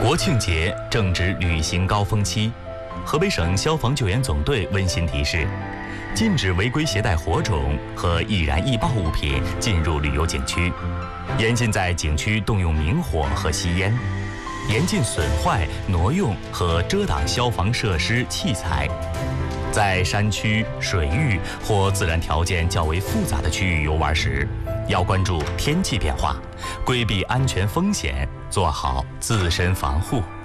国庆节正值旅行高峰期，河北省消防救援总队温馨提示：禁止违规携带火种和易燃易爆物品进入旅游景区，严禁在景区动用明火和吸烟，严禁损坏、挪用和遮挡消防设施器材。在山区、水域或自然条件较为复杂的区域游玩时，要关注天气变化，规避安全风险，做好自身防护。